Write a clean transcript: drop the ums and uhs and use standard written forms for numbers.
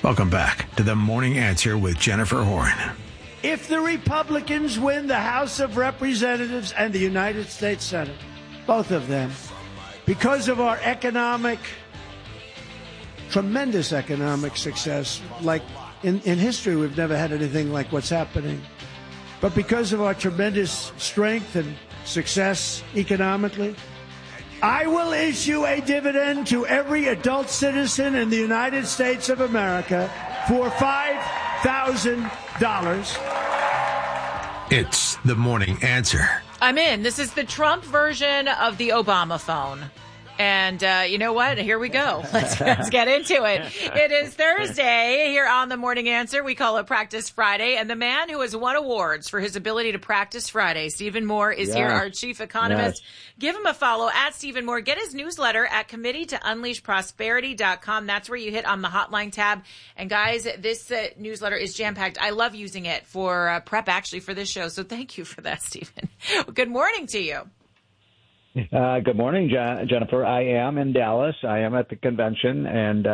Welcome back to the Morning Answer with Jennifer Horn. If the Republicans win the House of Representatives and the United States Senate, both of them, because of our tremendous economic success, like in history, we've never had anything like what's happening. But because of our tremendous strength and success economically, I will issue a dividend to every adult citizen in the United States of America for $5,000. It's the Morning Answer. I'm in. This is the Trump version of the Obama phone. And you know what? Here we go. Let's get into it. It is Thursday here on The Morning Answer. We call it Practice Friday. And the man who has won awards for his ability to practice Friday, Stephen Moore, is here, our chief economist. Yes. Give him a follow at Stephen Moore. Get his newsletter at committeetounleashprosperity.com. That's where you hit on the hotline tab. And guys, this newsletter is jam-packed. I love using it for prep, actually, for this show. So thank you for that, Stephen. Good morning to you. Good morning, Jennifer. I am in Dallas. I am at the convention, and